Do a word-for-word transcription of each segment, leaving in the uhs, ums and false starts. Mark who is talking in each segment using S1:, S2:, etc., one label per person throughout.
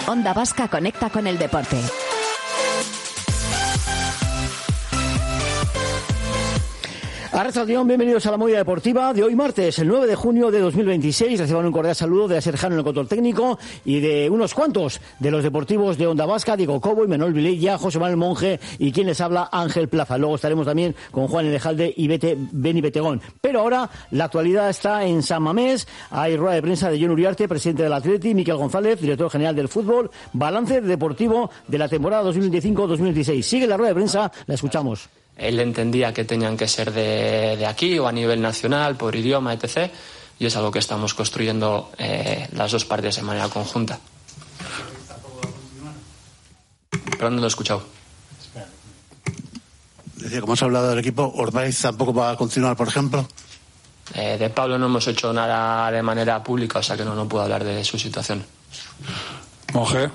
S1: Onda Vasca conecta con el deporte.
S2: Arrachaldeón, bienvenidos a la movida deportiva de hoy martes, el nueve de junio de dos mil veintiséis. Reciban un cordial saludo de Aser Jano en el control técnico y de unos cuantos de los deportivos de Onda Vasca, Diego Cobo y Manuel Vilella, José Manuel Monge y quien les habla, Ángel Plaza. Luego estaremos también con Juan Elejalde y Bete, Beni Betegón. Pero ahora la actualidad está en San Mamés. Hay rueda de prensa de Jon Uriarte, presidente del Atleti, Miquel González, director general del fútbol, balance deportivo de la temporada dos mil veinticinco dos mil veintiséis. Sigue la rueda de prensa, la escuchamos.
S3: Él entendía que tenían que ser de, de aquí o a nivel nacional, por idioma, etcétera. Y es algo que estamos construyendo eh, las dos partes de manera conjunta. Perdón, no lo he escuchado.
S4: Decía, como has hablado del equipo, ¿Ordaiz tampoco va a continuar, por ejemplo?
S3: Eh, de Pablo no hemos hecho nada de manera pública, o sea que no, no puedo hablar de su situación.
S5: Monge.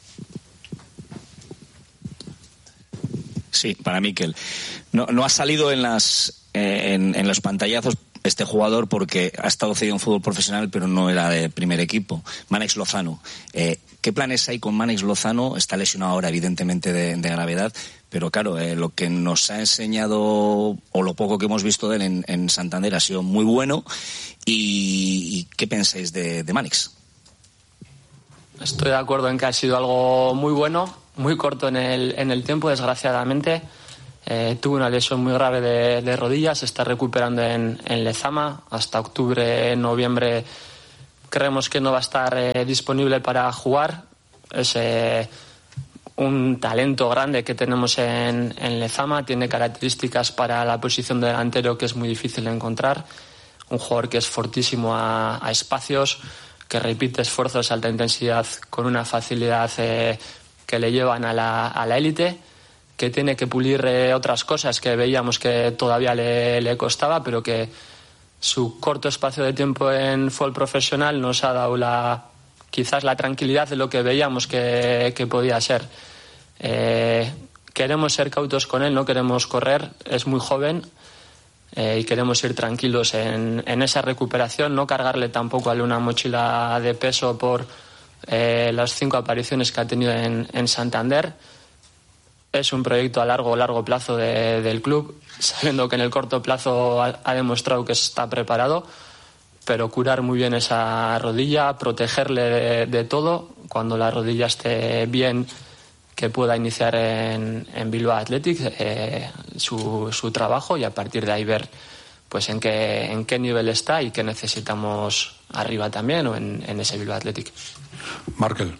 S6: Sí, para Miquel. No, no ha salido en las eh, en, en los pantallazos este jugador porque ha estado cedido en fútbol profesional, pero no era de primer equipo. Mánex Lozano. Eh, ¿Qué planes hay con Mánex Lozano? Está lesionado ahora, evidentemente, de, de gravedad, pero claro, eh, lo que nos ha enseñado, o lo poco que hemos visto de él en, en Santander, ha sido muy bueno. ¿Y, y qué pensáis de, de Mánex?
S3: Estoy de acuerdo en que ha sido algo muy bueno, muy corto en el, en el tiempo, desgraciadamente. Eh, tuvo una lesión muy grave de, de rodillas, se está recuperando en, en Lezama. Hasta octubre, noviembre creemos que no va a estar eh, disponible para jugar. Es eh, un talento grande que tenemos en, en Lezama, tiene características para la posición de delantero que es muy difícil de encontrar. Un jugador que es fortísimo a, a espacios, que repite esfuerzos de alta intensidad con una facilidad eh, que le llevan a la, a la élite, que tiene que pulir eh, otras cosas que veíamos que todavía le, le costaba, pero que su corto espacio de tiempo en fútbol profesional nos ha dado la, quizás la tranquilidad de lo que veíamos que, que podía ser. Eh, queremos ser cautos con él, no queremos correr, es muy joven eh, y queremos ir tranquilos en, en esa recuperación, no cargarle tampoco a él una mochila de peso por eh, las cinco apariciones que ha tenido en, en Santander. Es un proyecto a largo, largo plazo de, del club, sabiendo que en el corto plazo ha, ha demostrado que está preparado, pero curar muy bien esa rodilla, protegerle de, de todo, cuando la rodilla esté bien, que pueda iniciar en, en Bilbao Athletic eh, su, su trabajo y a partir de ahí ver pues en qué, en qué nivel está y qué necesitamos arriba también o en, en ese Bilbao Athletic.
S5: Markel.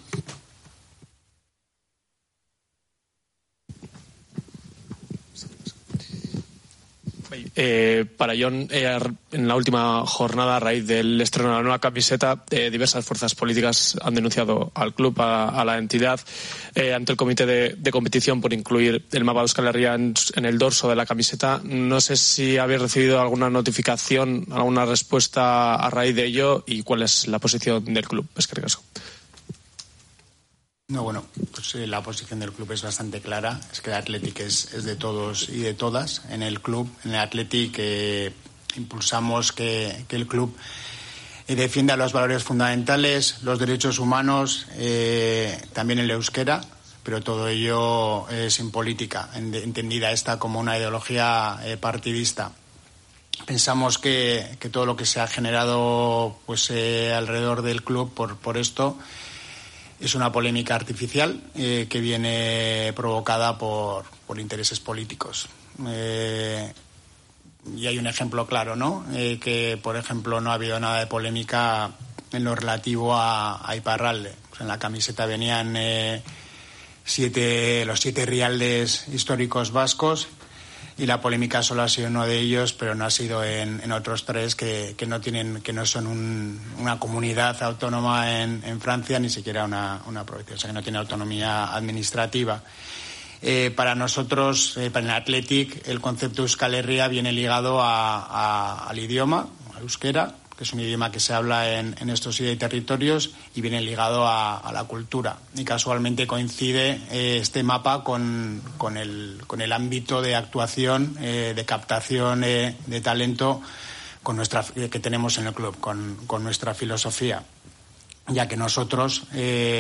S7: Eh, para Jon, eh, en la última jornada, a raíz del estreno de la nueva camiseta, eh, diversas fuerzas políticas han denunciado al club, a, a la entidad, eh, ante el comité de, de competición por incluir el mapa de Euskal Herria en, en el dorso de la camiseta. No sé si habéis recibido alguna notificación, alguna respuesta a raíz de ello y cuál es la posición del club. Es que caso.
S8: No, bueno, pues eh, la posición del club es bastante clara. Es que el Athletic es, es de todos y de todas. En el club, en el Athletic, eh, impulsamos que, que el club eh, defienda los valores fundamentales, los derechos humanos, eh, también el euskera, pero todo ello eh, sin política, entendida esta como una ideología eh, partidista. Pensamos que, que todo lo que se ha generado pues eh, alrededor del club por, por esto es una polémica artificial eh, que viene provocada por, por intereses políticos. Eh, y hay un ejemplo claro, ¿no? Eh, que, por ejemplo, no ha habido nada de polémica en lo relativo a, a Iparralde. Pues en la camiseta venían eh, siete, los siete rialdes históricos vascos y la polémica solo ha sido uno de ellos, pero no ha sido en, en otros tres que, que no tienen, que no son un, una comunidad autónoma en, en Francia, ni siquiera una, una provincia, o sea que no tiene autonomía administrativa. Eh, para nosotros, eh, para el Athletic, el concepto Euskal Herria viene ligado a, a, al idioma, al euskera, que es un idioma que se habla en, en estos siete territorios y viene ligado a, a la cultura. Y casualmente coincide eh, este mapa con, con, el, con el ámbito de actuación, eh, de captación eh, de talento con nuestra, que tenemos en el club, con, con nuestra filosofía. Ya que nosotros, eh,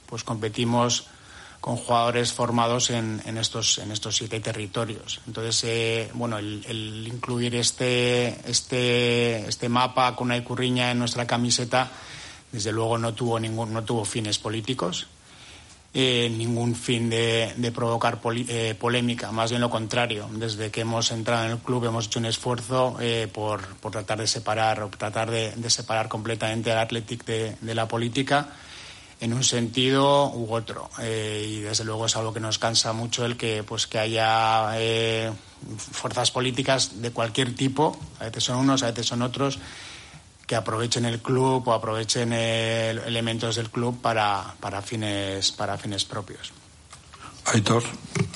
S8: pues competimos con jugadores formados en, en estos en estos siete territorios. Entonces, eh, bueno, el, el incluir este este este mapa con una Ikurriña en nuestra camiseta, desde luego no tuvo ningún no tuvo fines políticos, eh, ningún fin de, de provocar poli, eh, polémica, más bien lo contrario. Desde que hemos entrado en el club hemos hecho un esfuerzo eh, por, por tratar de separar o tratar de, de separar completamente al Athletic de, de la política, en un sentido u otro, eh, y desde luego es algo que nos cansa mucho el que pues que haya eh, fuerzas políticas de cualquier tipo, a veces son unos, a veces son otros, que aprovechen el club o aprovechen eh, elementos del club para, para fines para fines propios.
S5: Aitor.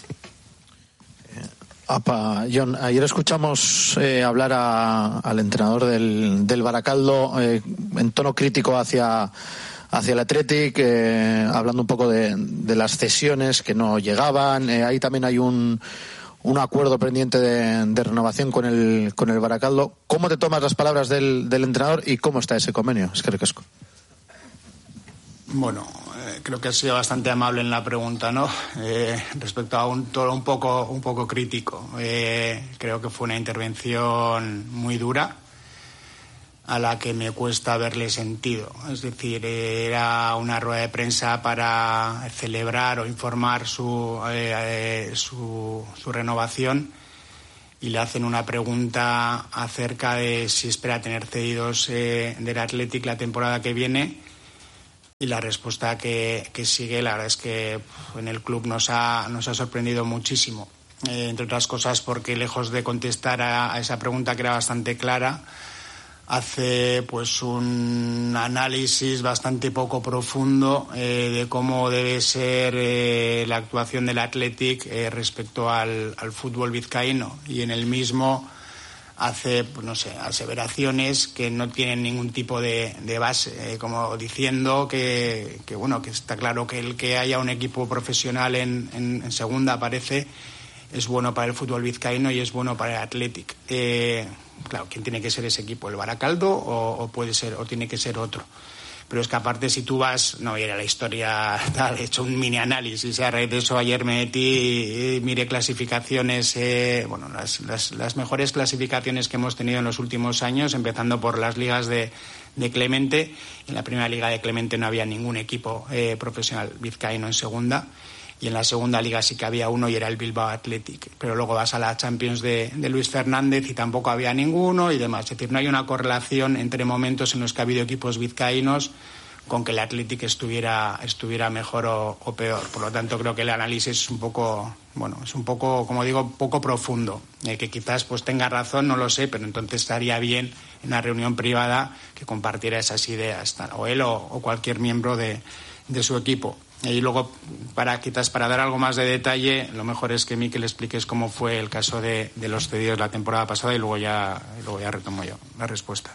S9: Apa, John, ayer escuchamos eh, hablar a, al entrenador del, del Baracaldo eh, en tono crítico hacia hacia el Athletic, eh, hablando un poco de, de las cesiones que no llegaban. Eh, ahí también hay un, un acuerdo pendiente de, de renovación con el con el Baracaldo. ¿Cómo te tomas las palabras del, del entrenador y cómo está ese convenio? Es que recasco.
S8: Bueno, eh, creo que ha sido bastante amable en la pregunta, ¿no? Eh, respecto a un tono un poco un poco crítico. Eh, creo que fue una intervención muy dura, a la que me cuesta verle sentido. Es decir, era una rueda de prensa para celebrar o informar su, eh, su, su renovación, y le hacen una pregunta acerca de si espera tener cedidos eh, del Athletic la temporada que viene, y la respuesta que, que sigue, la verdad es que en el club nos ha, nos ha sorprendido muchísimo. Eh, entre otras cosas porque, lejos de contestar a, a esa pregunta, que era bastante clara, hace pues un análisis bastante poco profundo eh, de cómo debe ser eh, la actuación del Athletic eh, respecto al, al fútbol vizcaíno, y en el mismo hace, pues, no sé, aseveraciones que no tienen ningún tipo de, de base, eh, como diciendo que, que bueno, que está claro que el que haya un equipo profesional en, en, en segunda, parece, es bueno para el fútbol vizcaíno y es bueno para el Athletic. Eh, Claro, ¿quién tiene que ser ese equipo? ¿El Baracaldo o, o puede ser o tiene que ser otro? Pero es que aparte, si tú vas, no era la historia, tal, he hecho un mini análisis, a raíz de eso ayer me metí y miré clasificaciones, eh, bueno, las, las, las mejores clasificaciones que hemos tenido en los últimos años, empezando por las ligas de, de Clemente. En la primera liga de Clemente no había ningún equipo eh, profesional vizcaíno en segunda. Y en la segunda liga sí que había uno, y era el Bilbao Athletic. Pero luego vas a la Champions de, de Luis Fernández y tampoco había ninguno y demás. Es decir, no hay una correlación entre momentos en los que ha habido equipos vizcaínos con que el Athletic estuviera estuviera mejor o, o peor. Por lo tanto, creo que el análisis es un poco, bueno, es un poco, como digo, poco profundo. Eh, que quizás pues tenga razón, no lo sé, pero entonces estaría bien en una reunión privada que compartiera esas ideas, tal, o él o, o cualquier miembro de, de su equipo. Y luego, para quizás para dar algo más de detalle, lo mejor es que Mikel expliques cómo fue el caso de, de los cedidos la temporada pasada, y luego ya, luego ya retomo yo la respuesta.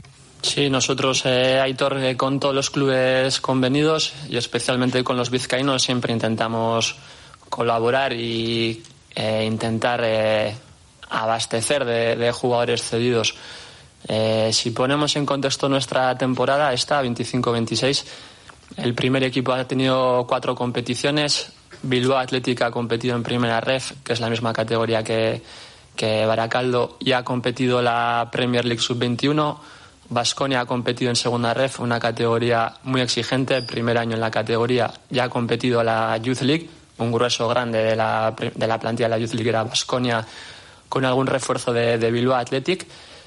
S3: Sí, nosotros, eh, Aitor, eh, con todos los clubes convenidos y especialmente con los vizcaínos, siempre intentamos colaborar y eh, intentar eh, abastecer de, de jugadores cedidos. Eh, si ponemos en contexto nuestra temporada, esta veinticinco veintiséis, el primer equipo ha tenido cuatro competiciones. Bilbao Athletic ha competido en primera ref, que es la misma categoría que, que Baracaldo, y ha competido la Premier League sub veintiuno. Baskonia ha competido en segunda ref, una categoría muy exigente, el primer año en la categoría. Ya ha competido la Youth League, un grueso grande de la, de la plantilla de la Youth League era Baskonia, con algún refuerzo de, de Bilbao Athletic.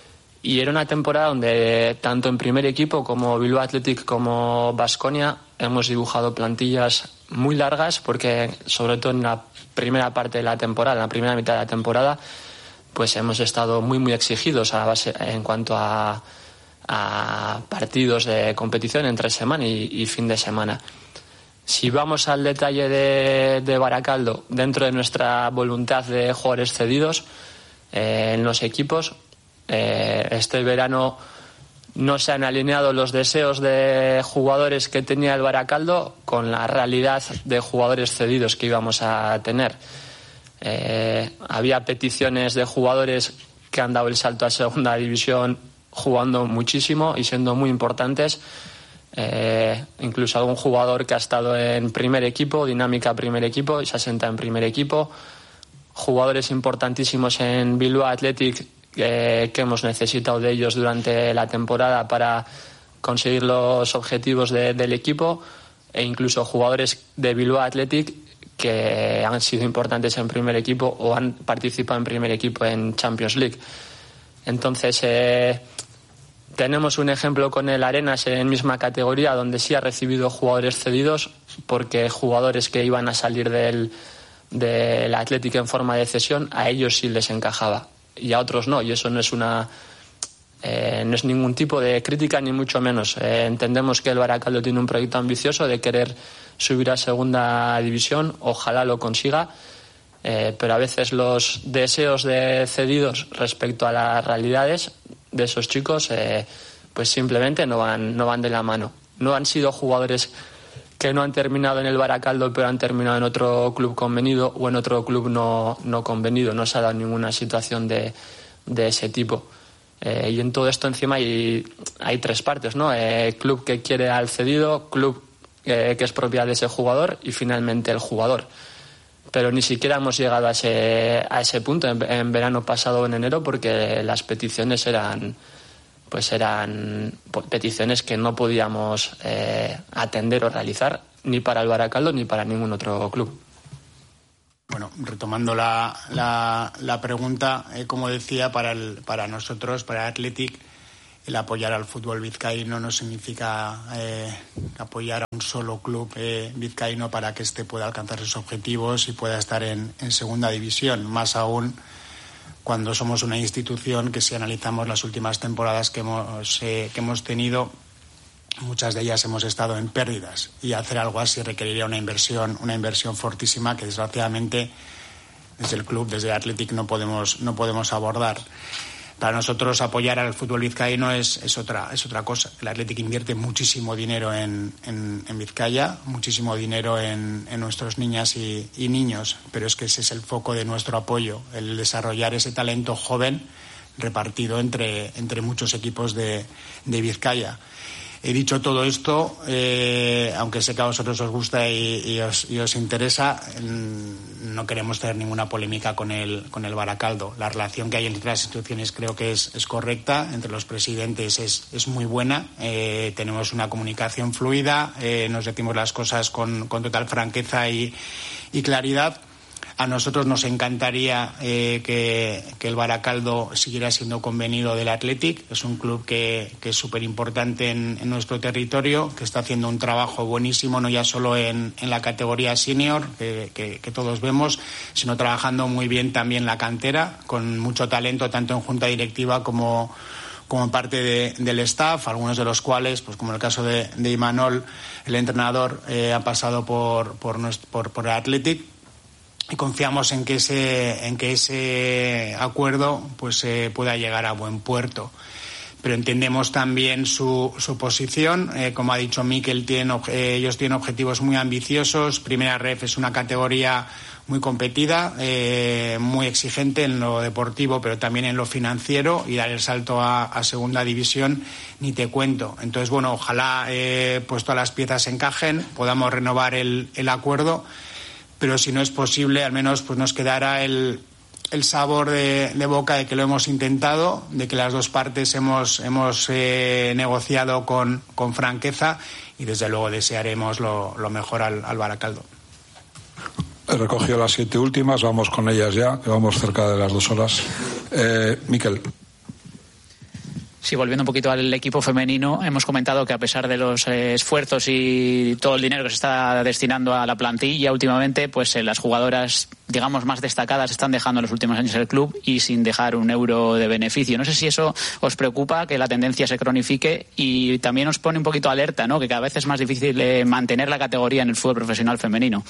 S3: Y era una temporada donde tanto en primer equipo como Bilbao Athletic como Baskonia hemos dibujado plantillas muy largas, porque sobre todo en la primera parte de la temporada, en la primera mitad de la temporada, pues hemos estado muy muy exigidos a base, en cuanto a, a partidos de competición entre semana y, y fin de semana. Si vamos al detalle de, de Baracaldo, dentro de nuestra voluntad de jugadores cedidos eh, en los equipos, eh, este verano no se han alineado los deseos de jugadores que tenía el Baracaldo con la realidad de jugadores cedidos que íbamos a tener. Eh, había peticiones de jugadores que han dado el salto a segunda división jugando muchísimo y siendo muy importantes, Eh, incluso algún jugador que ha estado en primer equipo, dinámica primer equipo, y se asenta en primer equipo. Jugadores importantísimos en Bilbao Athletic eh, que hemos necesitado de ellos durante la temporada para conseguir los objetivos de, del equipo, e incluso jugadores de Bilbao Athletic que han sido importantes en primer equipo o han participado en primer equipo en Champions League. Entonces eh, tenemos un ejemplo con el Arenas en misma categoría, donde sí ha recibido jugadores cedidos, porque jugadores que iban a salir del, del Athletic en forma de cesión, a ellos sí les encajaba y a otros no, y eso no es una eh, no es ningún tipo de crítica ni mucho menos. Eh, entendemos que el Baracaldo tiene un proyecto ambicioso de querer subir a segunda división, ojalá lo consiga, eh, pero a veces los deseos de cedidos respecto a las realidades de esos chicos eh, pues simplemente no van, no van de la mano. No han sido jugadores que no han terminado en el Baracaldo pero han terminado en otro club convenido o en otro club no, no convenido. No se ha dado ninguna situación de, de ese tipo. Eh, y en todo esto encima hay, hay tres partes, ¿no? Eh, club que quiere al cedido, club eh, que es propiedad de ese jugador y finalmente el jugador. Pero ni siquiera hemos llegado a ese, a ese punto en, en verano pasado o en enero, porque las peticiones eran pues eran peticiones que no podíamos eh, atender o realizar ni para el Baracaldo ni para ningún otro club.
S8: Bueno, retomando la, la, la pregunta, eh, como decía, para, el, para nosotros, para Athletic, el apoyar al fútbol vizcaíno no significa eh, apoyar a un solo club eh, vizcaíno para que éste pueda alcanzar sus objetivos y pueda estar en, en segunda división, más aún cuando somos una institución que, si analizamos las últimas temporadas que hemos, eh, que hemos tenido, muchas de ellas hemos estado en pérdidas, y hacer algo así requeriría una inversión, una inversión fortísima que desgraciadamente desde el club, desde Athletic, no podemos, no podemos abordar. Para nosotros apoyar al fútbol vizcaíno es, es, otra, es otra cosa. El Athletic invierte muchísimo dinero en, en, en Vizcaya, muchísimo dinero en, en nuestros niñas y, y niños, pero es que ese es el foco de nuestro apoyo, el desarrollar ese talento joven repartido entre, entre muchos equipos de, de Vizcaya. He dicho todo esto, eh, aunque sé que a vosotros os gusta y, y, os, y os interesa, no queremos tener ninguna polémica con el, con el Baracaldo. La relación que hay entre las instituciones creo que es, es correcta, entre los presidentes es, es muy buena, eh, tenemos una comunicación fluida, eh, nos decimos las cosas con, con total franqueza y, y claridad. A nosotros nos encantaría eh, que, que el Baracaldo siguiera siendo convenido del Athletic. Es un club que, que es súper importante en, en nuestro territorio, que está haciendo un trabajo buenísimo, no ya solo en, en la categoría senior, que, que, que todos vemos, sino trabajando muy bien también la cantera, con mucho talento tanto en junta directiva como, como parte de, del staff, algunos de los cuales, pues como el caso de, de Imanol, el entrenador, eh, ha pasado por, por, nuestro, por, por el Athletic. Y confiamos en que ese, en que ese acuerdo pues eh, pueda llegar a buen puerto. Pero entendemos también su, su posición. Eh, como ha dicho Mikel, tienen, eh, ellos tienen objetivos muy ambiciosos. Primera Ref es una categoría muy competida, eh, muy exigente en lo deportivo, pero también en lo financiero, y dar el salto a, a segunda división ni te cuento. Entonces, bueno, ojalá eh, pues todas las piezas encajen, podamos renovar el, el acuerdo. Pero si no es posible, al menos pues nos quedará el, el sabor de, de boca de que lo hemos intentado, de que las dos partes hemos, hemos eh, negociado con, con franqueza, y desde luego desearemos lo, lo mejor al, al Baracaldo.
S5: He recogido las siete últimas, vamos con ellas ya, que vamos cerca de las dos horas. Eh, Mikel.
S10: Sí, volviendo un poquito al equipo femenino, hemos comentado que a pesar de los eh, esfuerzos y todo el dinero que se está destinando a la plantilla últimamente, pues eh, las jugadoras, digamos, más destacadas están dejando en los últimos años el club y sin dejar un euro de beneficio. No sé si eso os preocupa, que la tendencia se cronifique, y también os pone un poquito alerta, ¿no?, que cada vez es más difícil eh, mantener la categoría en el fútbol profesional femenino.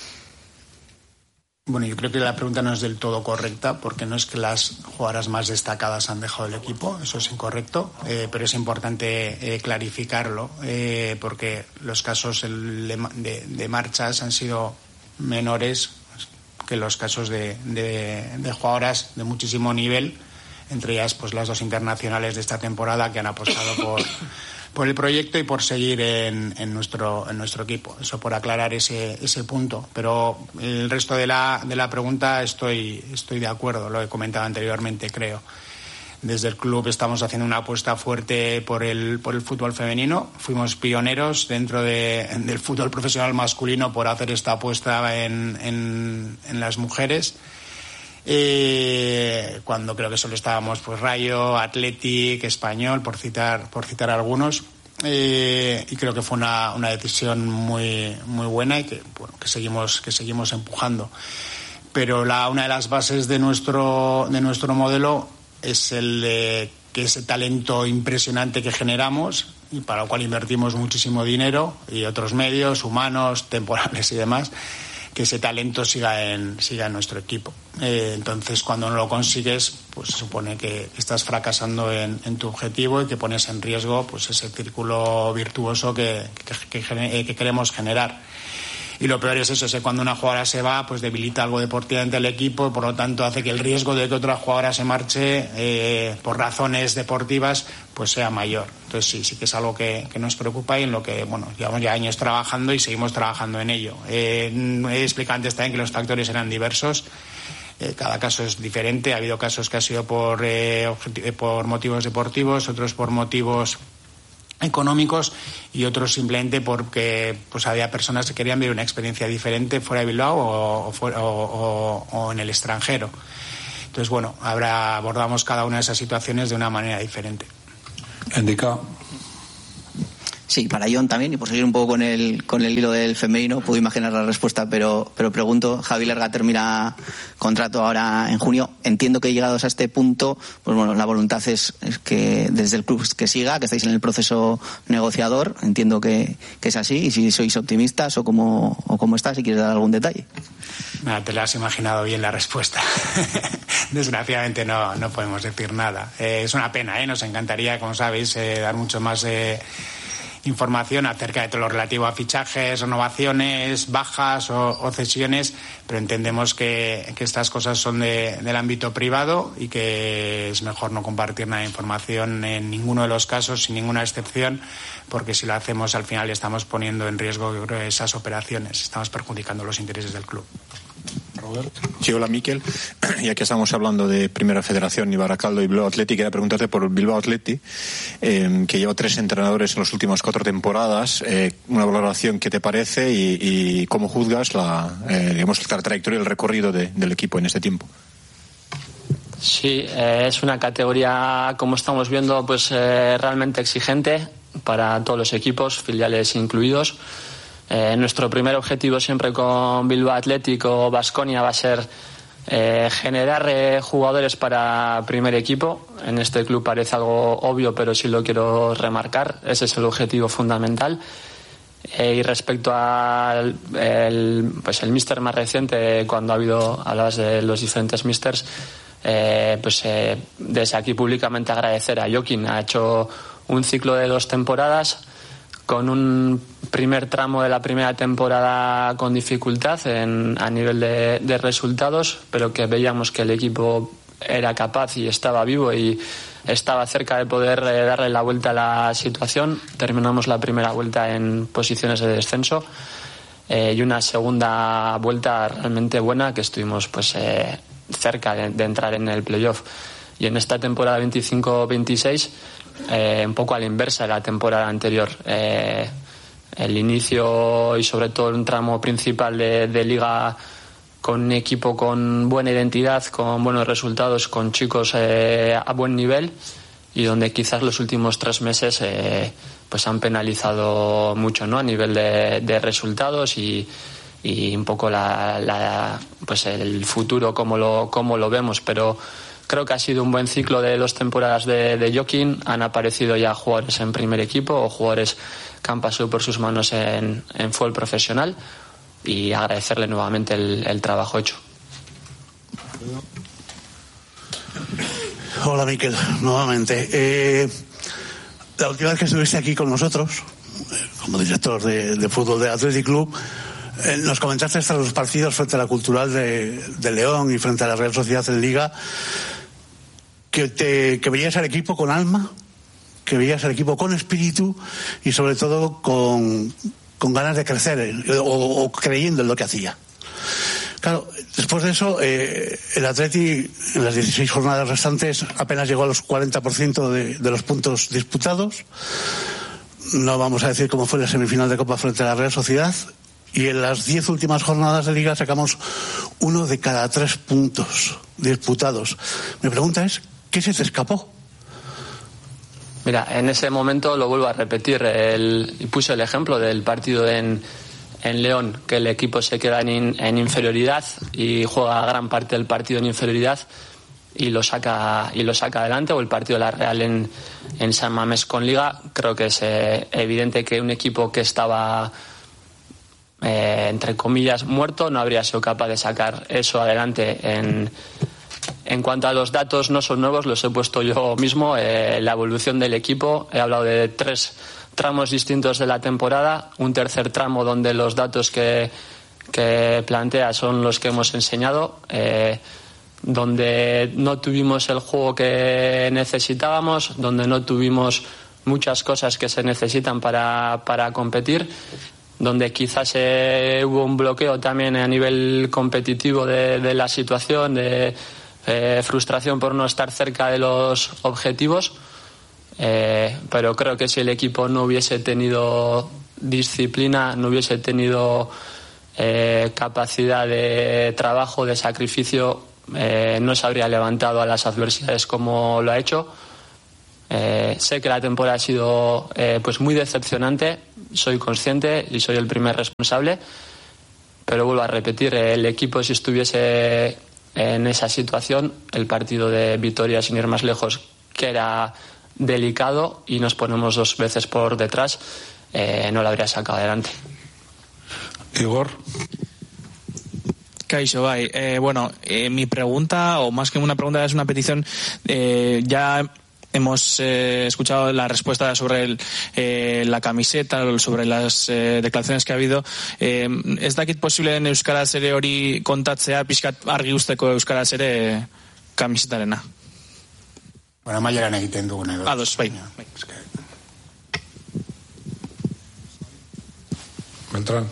S8: Bueno, yo creo que la pregunta no es del todo correcta, porque no es que las jugadoras más destacadas han dejado el equipo, eso es incorrecto, eh, pero es importante eh, clarificarlo, eh, porque los casos de, de, de marchas han sido menores que los casos de, de, de jugadoras de muchísimo nivel, entre ellas pues las dos internacionales de esta temporada que han apostado por, por el proyecto y por seguir en, en nuestro en nuestro equipo. Eso por aclarar ese ese punto. Pero el resto de la de la pregunta estoy estoy de acuerdo, lo he comentado anteriormente, creo. Desde el club estamos haciendo una apuesta fuerte por el por el fútbol femenino. Fuimos pioneros dentro de, del fútbol profesional masculino por hacer esta apuesta en, en, en las mujeres. Eh, cuando creo que solo estábamos pues Rayo, Athletic, Español, por citar por citar algunos. Eh, y creo que fue una, una decisión muy muy buena y que bueno que seguimos que seguimos empujando. Pero la una de las bases de nuestro de nuestro modelo es el de que ese talento impresionante que generamos y para lo cual invertimos muchísimo dinero y otros medios humanos, temporales y demás, que ese talento siga en siga en nuestro equipo. Eh, entonces, cuando no lo consigues, pues se supone que estás fracasando en, en tu objetivo y que pones en riesgo pues ese círculo virtuoso que, que, que, que queremos generar. Y lo peor es eso, es que cuando una jugadora se va, pues debilita algo deportivamente al equipo y por lo tanto hace que el riesgo de que otra jugadora se marche eh, por razones deportivas pues sea mayor. Entonces sí, sí que es algo que, que nos preocupa y en lo que bueno llevamos ya años trabajando y seguimos trabajando en ello. Eh, he explicado antes también que los factores eran diversos. Eh, cada caso es diferente. Ha habido casos que ha sido por, eh, por motivos deportivos, otros por motivos económicos y otros simplemente porque pues había personas que querían vivir una experiencia diferente fuera de Bilbao o, o, fuera, o, o, o en el extranjero. Entonces, bueno, habrá, abordamos cada una de esas situaciones de una manera diferente.
S5: Indica.
S11: Sí, para Jon también, y por seguir un poco con el con el hilo del femenino, puedo imaginar la respuesta, pero pero pregunto, Javi Lerga termina contrato ahora en junio. Entiendo que llegados a este punto, pues bueno, la voluntad es, es que desde el club que siga, que estáis en el proceso negociador, entiendo que, que es así, y si sois optimistas o cómo, o cómo está, si quieres dar algún detalle.
S8: Nada, te la has imaginado bien la respuesta. Desgraciadamente no, no podemos decir nada. Eh, es una pena, ¿eh? Nos encantaría, como sabéis, eh, dar mucho más eh, información acerca de todo lo relativo a fichajes, renovaciones, bajas o, o cesiones, pero entendemos que, que estas cosas son de, del ámbito privado y que es mejor no compartir nada de información en ninguno de los casos, sin ninguna excepción, porque si lo hacemos al final estamos poniendo en riesgo, yo creo, esas operaciones, estamos perjudicando los intereses del club.
S12: Sí, hola Miquel, ya que estamos hablando de Primera Federación y Baracaldo y Bilbao Athletic, quería preguntarte por Bilbao Athletic, eh, que lleva tres entrenadores en las últimas cuatro temporadas, eh, una valoración que te parece y, y cómo juzgas la, eh, digamos, la trayectoria y el recorrido de, del equipo en este tiempo.
S3: Sí, eh, es una categoría, como estamos viendo, pues eh, realmente exigente para todos los equipos, filiales incluidos. Eh, nuestro primer objetivo siempre con Bilbao Athletic o Baskonia va a ser eh, generar eh, jugadores para primer equipo. En este club parece algo obvio, pero sí lo quiero remarcar. Ese es el objetivo fundamental. Eh, y respecto al el, pues el míster más reciente, cuando ha habido, hablabas de los diferentes místers, eh, pues eh, desde aquí públicamente agradecer a Jokin. Ha hecho un ciclo de dos temporadas con un primer tramo de la primera temporada con dificultad en, a nivel de, de resultados, pero que veíamos que el equipo era capaz y estaba vivo y estaba cerca de poder eh, darle la vuelta a la situación. Terminamos la primera vuelta en posiciones de descenso eh, y una segunda vuelta realmente buena, que estuvimos pues eh, cerca de, de entrar en el playoff. Y en esta temporada veinticinco veintiséis, eh, un poco a la inversa de la temporada anterior. Eh, el inicio y sobre todo un tramo principal de, de liga con un equipo con buena identidad, con buenos resultados, con chicos eh, a buen nivel, y donde quizás los últimos tres meses eh, pues han penalizado mucho, ¿no? A nivel de, de resultados y, y un poco la, la pues el futuro como lo como lo vemos, pero creo que ha sido un buen ciclo de dos temporadas de, de Jokin. Han aparecido ya jugadores en primer equipo o jugadores que han pasado por sus manos en, en fútbol profesional, y agradecerle nuevamente el, el trabajo hecho.
S4: Hola Miquel, nuevamente. Eh, la última vez que estuviste aquí con nosotros, como director de, de fútbol de Athletic Club, eh, nos comentaste hasta los partidos frente a la Cultural de, de León y frente a la Real Sociedad en Liga, que, te, que veías al equipo con alma, que veías el equipo con espíritu y sobre todo con, con ganas de crecer eh, o, o creyendo en lo que hacía. Claro, después de eso, eh, el Atleti en las dieciséis jornadas restantes apenas llegó a los cuarenta por ciento de, de los puntos disputados. No vamos a decir cómo fue la semifinal de Copa frente a la Real Sociedad. Y en las diez últimas jornadas de Liga sacamos uno de cada tres puntos disputados. Mi pregunta es, ¿qué se te escapó?
S3: Mira, en ese momento lo vuelvo a repetir, el, y puse el ejemplo del partido en, en León, que el equipo se queda en, en inferioridad y juega gran parte del partido en inferioridad y lo saca y lo saca adelante, o el partido de la Real en, en San Mamés con Liga. Creo que es eh, evidente que un equipo que estaba eh, entre comillas muerto no habría sido capaz de sacar eso adelante. En, en cuanto a los datos, no son nuevos, los he puesto yo mismo. Eh, la evolución del equipo, he hablado de tres tramos distintos de la temporada, un tercer tramo donde los datos que, que plantea son los que hemos enseñado, eh, donde no tuvimos el juego que necesitábamos, donde no tuvimos muchas cosas que se necesitan para, para competir, donde quizás eh, hubo un bloqueo también a nivel competitivo de, de la situación, de eh, frustración por no estar cerca de los objetivos, eh, pero creo que si el equipo no hubiese tenido disciplina, no hubiese tenido eh, capacidad de trabajo, de sacrificio, eh, no se habría levantado a las adversidades como lo ha hecho. Eh, sé que la temporada ha sido eh, pues muy decepcionante, soy consciente y soy el primer responsable, pero vuelvo a repetir, el equipo, si estuviese en esa situación, el partido de Vitoria, sin ir más lejos, que era delicado y nos ponemos dos veces por detrás, eh, no lo habría sacado adelante.
S5: Igor.
S7: Kaixo, bai. Eh, bueno, eh, mi pregunta, o más que una pregunta, es una petición. Eh, ya hemos eh, escuchado la respuesta sobre el, eh, la camiseta, sobre las eh, declaraciones que ha habido. Eh, ez dakit posible den euskaraz ere hori kontatzea, pixkat argi usteko euskaraz ere kamisetarena.
S8: Bueno, amaieran egiten dugun edo.
S7: Ados, bai.
S5: Beltrán.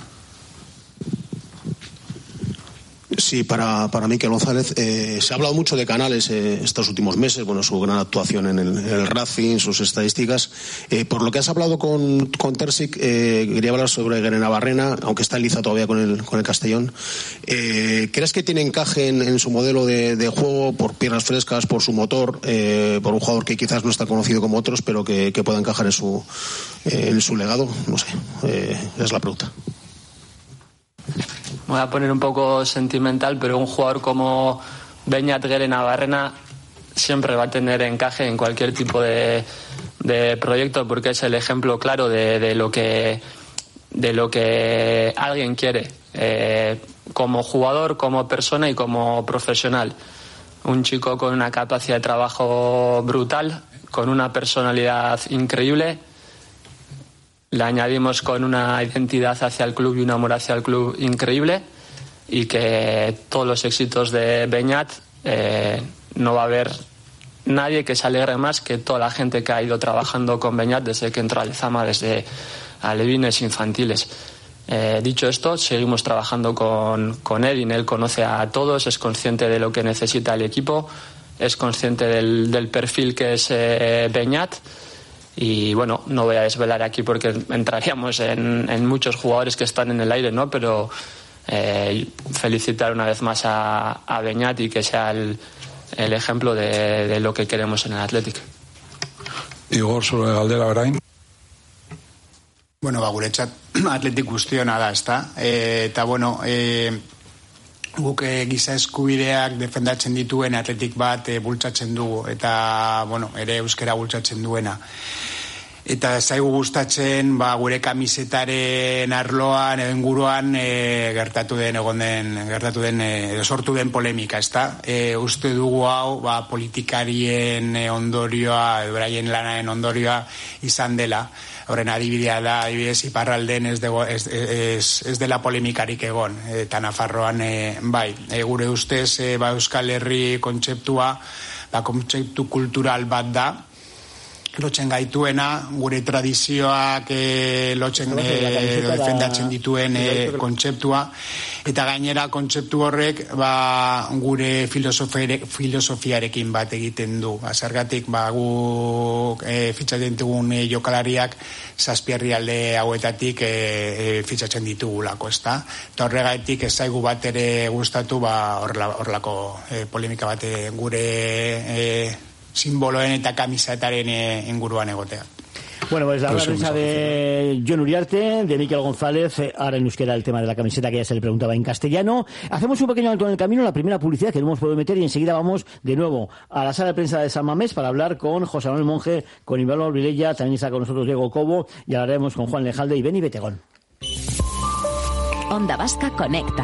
S13: Sí, para, para Mikel González. Eh, se ha hablado mucho de Canales eh, estos últimos meses, bueno, su gran actuación en el, en el Racing, sus estadísticas. Eh, por lo que has hablado con, con Terzic, eh, quería hablar sobre Guerena Barrena, aunque está en liza todavía con el, con el Castellón. Eh, ¿Crees que tiene encaje en, en su modelo de, de juego, por piernas frescas, por su motor, eh, por un jugador que quizás no está conocido como otros, pero que, que pueda encajar en su, eh, en su legado? No sé, eh, es la pregunta.
S3: Me voy a poner un poco sentimental, pero un jugador como Beñat Guerena Barrena siempre va a tener encaje en cualquier tipo de, de proyecto, porque es el ejemplo claro de, de lo que de lo que alguien quiere, eh, como jugador, como persona y como profesional. Un chico con una capacidad de trabajo brutal, con una personalidad increíble. Le añadimos con una identidad hacia el club y un amor hacia el club increíble, y que todos los éxitos de Beñat, eh, no va a haber nadie que se alegre más que toda la gente que ha ido trabajando con Beñat desde que entró a Lezama, desde alevines infantiles. Eh, dicho esto, seguimos trabajando con, con él, y él conoce a todos, es consciente de lo que necesita el equipo, es consciente del, del perfil que es eh, Beñat. Y bueno, no voy a desvelar aquí porque entraríamos en, en muchos jugadores que están en el aire, ¿no? Pero eh, felicitar una vez más a, a Beñat, y que sea el, el ejemplo de, de lo que queremos en el Athletic.
S5: Igor, sobre galdera orain.
S8: Bueno, ba, guretzat Athletic guztiona da, ezta? E, eta bueno, e, guk e, giza eskubideak defendatzen dituen Athletic bat e, bultzatzen dugu, eta bueno, ere euskera bultzatzen duena. Eta zaigu gustatzen, ba, gure kamisetaren arloan edo inguruan e, gertatu den egon den gertatu den edo sortu den polemika, ezta? E, uste dugu hau, ba, politikarien e, ondorioa, edo beraien lanaren ondorioa izan dela. Horren adibidea da, adibidez, iparralden ez, dego, ez, ez, ez dela polemikarik egon, eta Nafarroan e, bai, e, gure ustez e, ba, Euskal Herri kontzeptua, ba, kontzeptu kultural bat da, lotzen gaituena, gure tradizioak e, lotzen e, defendatzen dituen e, kontzeptua, eta gainera kontzeptu horrek ba, gure filosofiarekin bat egiten du. Zergatik ba, gu e, fitxatzen ditugun e, jokalariak zazpiherrialde hauetatik e, e, fitxatzen ditugulako, ezta? Eta horregatik ez zaigu bat ere gustatu ba, horrelako e, polemika bat e, gure e, simboloen eta kamisetaren inguruan egotea.
S2: Bueno, pues la prensa de Jon Uriarte, de Mikel González, ahora en euskera el tema de la camiseta que ya se le preguntaba en castellano. Hacemos un pequeño alto en el camino, la primera publicidad que no hemos podido meter, y enseguida vamos de nuevo a la sala de prensa de San Mamés para hablar con José Manuel Monje, con Ivaldo Vilella, también está con nosotros Diego Cobo, y hablaremos con Juan Lejalde y Beni Betegón.
S1: Onda Vasca Conecta.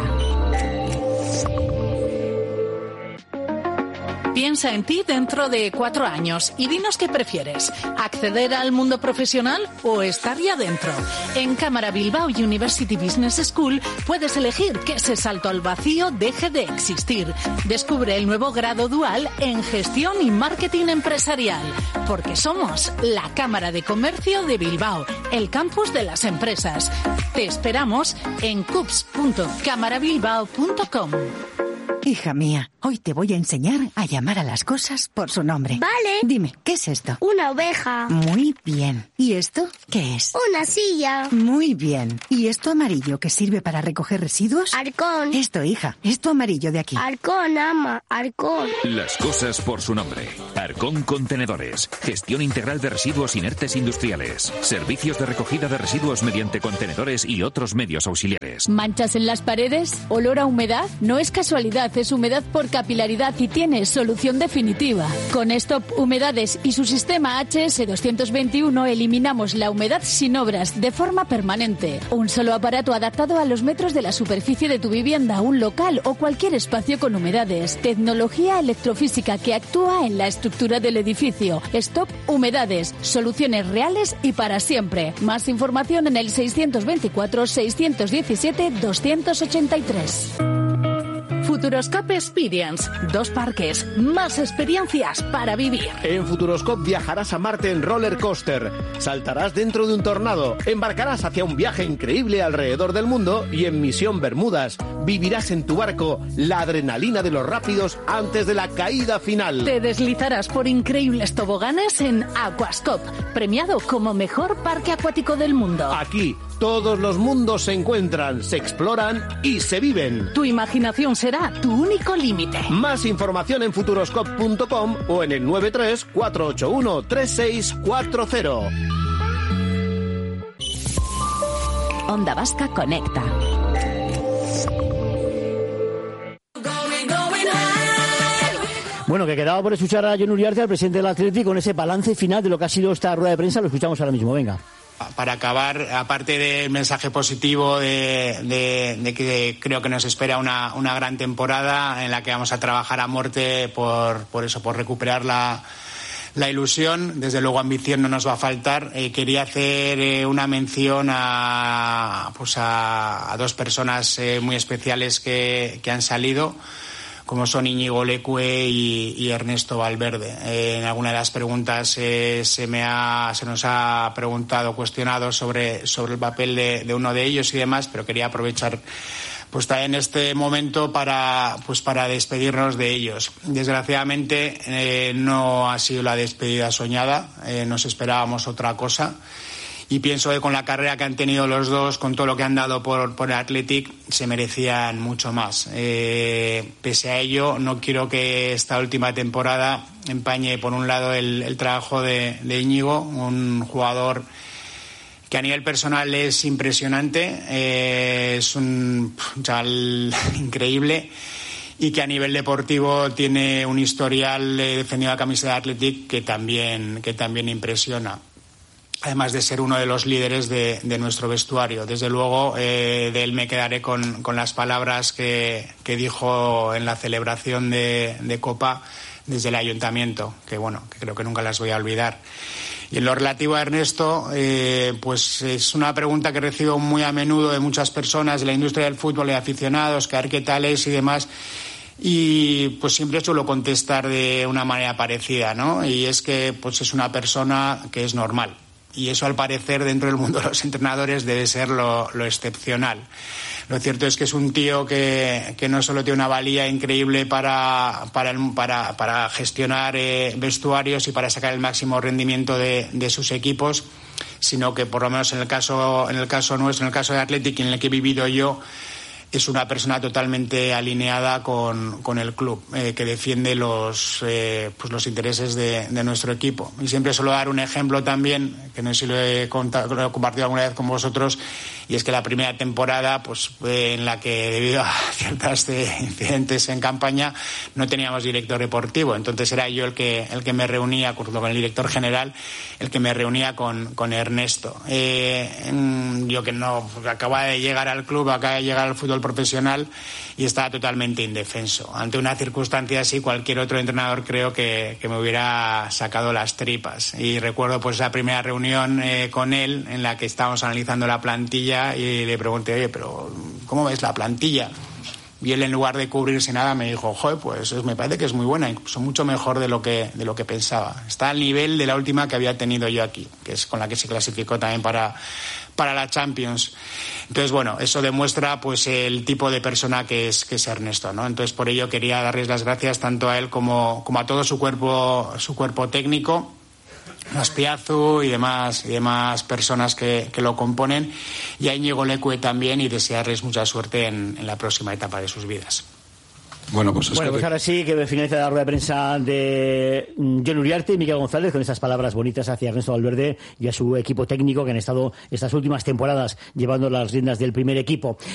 S14: Piensa en ti dentro de cuatro años y dinos qué prefieres, acceder al mundo profesional o estar ya dentro. En Cámara Bilbao University Business School puedes elegir que ese salto al vacío deje de existir. Descubre el nuevo grado dual en Gestión y Marketing Empresarial, porque somos la Cámara de Comercio de Bilbao, el campus de las empresas. Te esperamos en cups punto cámara bilbao punto com.
S15: Hija mía, hoy te voy a enseñar a llamar a las cosas por su nombre.
S16: Vale.
S15: Dime, ¿qué es esto?
S16: Una oveja.
S15: Muy bien. ¿Y esto qué es?
S16: Una silla.
S15: Muy bien. ¿Y esto amarillo que sirve para recoger residuos?
S16: Arcón.
S15: Esto, hija, esto amarillo de aquí.
S16: Arcón, ama, Arcón.
S17: Las cosas por su nombre. Arcón Contenedores. Gestión integral de residuos inertes industriales. Servicios de recogida de residuos mediante contenedores y otros medios auxiliares.
S18: ¿Manchas en las paredes? ¿Olor a humedad? No es casualidad. Es humedad por capilaridad y tiene solución definitiva. Con Stop Humedades y su sistema H S doscientos veintiuno eliminamos la humedad sin obras de forma permanente. Un solo aparato adaptado a los metros de la superficie de tu vivienda, un local o cualquier espacio con humedades. Tecnología electrofísica que actúa en la estructura del edificio. Stop Humedades. Soluciones reales y para siempre. Más información en el seiscientos veinticuatro, seiscientos diecisiete, doscientos ochenta y tres.
S14: Futuroscope Experience. Dos parques, más experiencias para vivir.
S19: En Futuroscope viajarás a Marte en roller coaster, saltarás dentro de un tornado, embarcarás hacia un viaje increíble alrededor del mundo y en Misión Bermudas vivirás en tu barco la adrenalina de los rápidos antes de la caída final.
S14: Te deslizarás por increíbles toboganes en Aquascope, premiado como mejor parque acuático del mundo.
S19: Aquí todos los mundos se encuentran, se exploran y se viven.
S14: Tu imaginación será tu único límite.
S19: Más información en futuroscope punto com o en el nueve tres, cuatro ocho uno, tres seis cuatro cero.
S1: Onda Vasca Conecta.
S2: Bueno, que quedaba por escuchar a Jon Uriarte, al presidente del Atlético, con ese balance final de lo que ha sido esta rueda de prensa. Lo escuchamos ahora mismo, venga.
S8: Para acabar, aparte del mensaje positivo de, de, de que creo que nos espera una, una gran temporada en la que vamos a trabajar a muerte por, por eso, por recuperar la, la ilusión. Desde luego ambición no nos va a faltar. Eh, quería hacer eh, una mención a, pues a, a dos personas eh, muy especiales que, que han salido, como son Íñigo Leque y, y Ernesto Valverde. Eh, en alguna de las preguntas eh, se me ha, se nos ha preguntado, cuestionado sobre, sobre el papel de, de uno de ellos y demás, pero quería aprovechar pues en este momento para, pues para despedirnos de ellos. Desgraciadamente eh, no ha sido la despedida soñada, eh, nos esperábamos otra cosa. Y pienso que con la carrera que han tenido los dos, con todo lo que han dado por, por el Athletic, se merecían mucho más. Eh, pese a ello, no quiero que esta última temporada empañe, por un lado, el, el trabajo de, de Íñigo, un jugador que a nivel personal es impresionante, eh, es un, un chaval increíble, y que a nivel deportivo tiene un historial eh, defendiendo la camiseta de Athletic que también, que también impresiona. Además de ser uno de los líderes de, de nuestro vestuario. Desde luego, eh, de él me quedaré con, con las palabras que, que dijo en la celebración de, de Copa desde el Ayuntamiento, que bueno, que creo que nunca las voy a olvidar. Y en lo relativo a Ernesto, eh, pues es una pregunta que recibo muy a menudo de muchas personas de la industria del fútbol y aficionados, que a ver qué tal es y demás. Y pues siempre suelo contestar de una manera parecida, ¿no? Y es que pues es una persona que es normal. Y eso, al parecer, dentro del mundo de los entrenadores debe ser lo, lo excepcional. Lo cierto es que es un tío que, que no solo tiene una valía increíble para, para, el, para, para gestionar eh, vestuarios y para sacar el máximo rendimiento de, de sus equipos, sino que, por lo menos en el caso, en el caso nuestro, en el caso de Athletic, en el que he vivido yo, es una persona totalmente alineada con, con el club, eh, que defiende los, eh, pues los intereses de, de nuestro equipo. Y siempre suelo dar un ejemplo también, que no sé si lo he, contado, lo he compartido alguna vez con vosotros, y es que la primera temporada, pues eh, en la que debido a ciertos eh, incidentes en campaña no teníamos director deportivo, entonces era yo el que, el que me reunía, junto con el director general, el que me reunía con, con Ernesto. Eh, yo que no, acababa de llegar al club, acababa de llegar al fútbol profesional y estaba totalmente indefenso. Ante una circunstancia así, cualquier otro entrenador creo que, que me hubiera sacado las tripas. Y recuerdo pues esa primera reunión eh, con él, en la que estábamos analizando la plantilla, y le pregunté, oye, pero ¿cómo ves la plantilla? Y él, en lugar de cubrirse nada, me dijo, joder, pues me parece que es muy buena, incluso mucho mejor de lo que de lo que pensaba. Está al nivel de la última que había tenido yo aquí, que es con la que se clasificó también para para la Champions. Entonces, bueno, eso demuestra pues el tipo de persona que es que es Ernesto, ¿no? Entonces, por ello quería darles las gracias tanto a él como, como a todo su cuerpo su cuerpo técnico, Azpiazu y demás y demás personas que, que lo componen, y a Íñigo Leque también, y desearles mucha suerte en, en la próxima etapa de sus vidas.
S5: Bueno, pues, es
S2: bueno,
S5: que
S2: pues ahora sí que finaliza la rueda de prensa de Jon Uriarte y Miquel González con estas palabras bonitas hacia Ernesto Valverde y a su equipo técnico, que han estado estas últimas temporadas llevando las riendas del primer equipo.